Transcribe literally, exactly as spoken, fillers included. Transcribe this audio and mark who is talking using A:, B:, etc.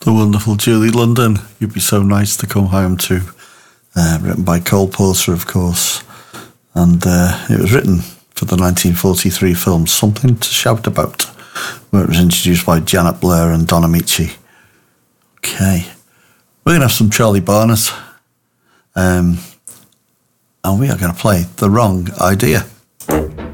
A: The wonderful Julie London, You'd Be So Nice to Come Home To, uh, written by Cole Porter, of course. And uh, it was written for the nineteen forty-three film Something to Shout About, where it was introduced by Janet Blair and Don Amici. Okay, we're going to have some Charlie Barnes, um, and we are going to play The Wrong Idea.